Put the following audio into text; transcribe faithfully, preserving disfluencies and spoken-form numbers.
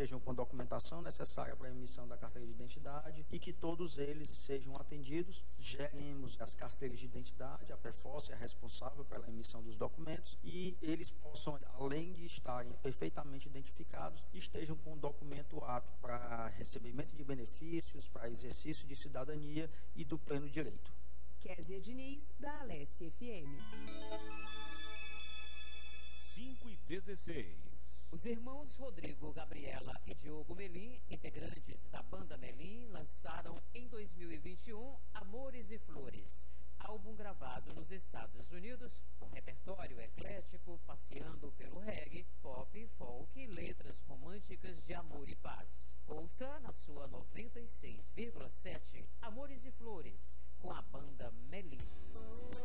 estejam com a documentação necessária para a emissão da carteira de identidade e que todos eles sejam atendidos. Geremos as carteiras de identidade, a Perforce é responsável pela emissão dos documentos e eles possam, além de estarem perfeitamente identificados, estejam com o documento apto para recebimento de benefícios, para exercício de cidadania e do pleno direito. Kézia Diniz, da Alesse F M. cinco e dezesseis. Os irmãos Rodrigo, Gabriela e Diogo Melim, integrantes da banda Melim, lançaram em dois mil e vinte e um Amores e Flores, álbum gravado nos Estados Unidos, com repertório eclético, passeando pelo reggae, pop, folk e letras românticas de amor e paz. Ouça na sua noventa e seis vírgula sete Amores e Flores,